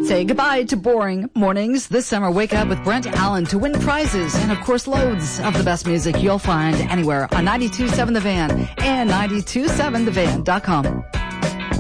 Say goodbye to boring mornings. This summer, wake up with Brent Allen to win prizes and, of course, loads of the best music you'll find anywhere on 92.7 The Van and 92.7thevan.com.